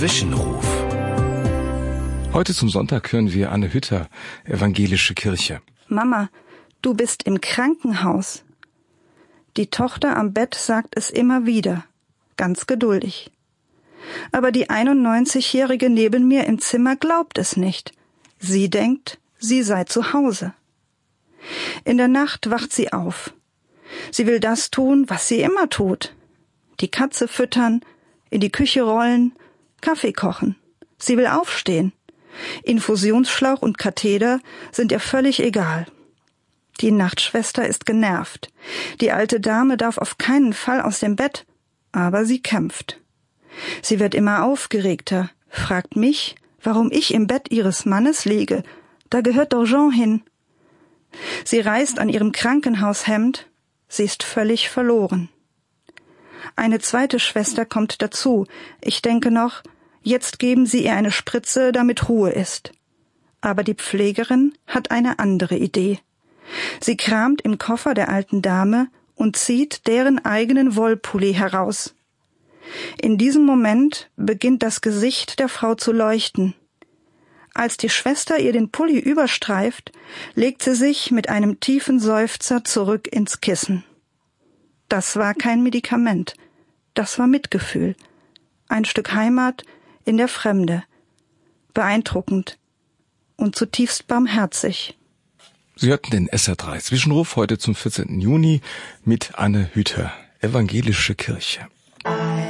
Zwischenruf. Heute zum Sonntag hören wir Anne Hütter, Evangelische Kirche. Mama, du bist im Krankenhaus. Die Tochter am Bett sagt es immer wieder, ganz geduldig. Aber die 91-Jährige neben mir im Zimmer glaubt es nicht. Sie denkt, sie sei zu Hause. In der Nacht wacht sie auf. Sie will das tun, was sie immer tut. Die Katze füttern, in die Küche rollen, Kaffee kochen. Sie will aufstehen. Infusionsschlauch und Katheter sind ihr völlig egal. Die Nachtschwester ist genervt. Die alte Dame darf auf keinen Fall aus dem Bett, aber sie kämpft. Sie wird immer aufgeregter, fragt mich, warum ich im Bett ihres Mannes liege. Da gehört doch Jean hin. Sie reißt an ihrem Krankenhaushemd. Sie ist völlig verloren. Eine zweite Schwester kommt dazu. Ich denke noch, jetzt geben sie ihr eine Spritze, damit Ruhe ist. Aber die Pflegerin hat eine andere Idee. Sie kramt im Koffer der alten Dame und zieht deren eigenen Wollpulli heraus. In diesem Moment beginnt das Gesicht der Frau zu leuchten. Als die Schwester ihr den Pulli überstreift, legt sie sich mit einem tiefen Seufzer zurück ins Kissen. Das war kein Medikament, das war Mitgefühl. Ein Stück Heimat in der Fremde. Beeindruckend und zutiefst barmherzig. Sie hörten den SR3 Zwischenruf heute zum 14. Juni mit Anne Hütter, Evangelische Kirche.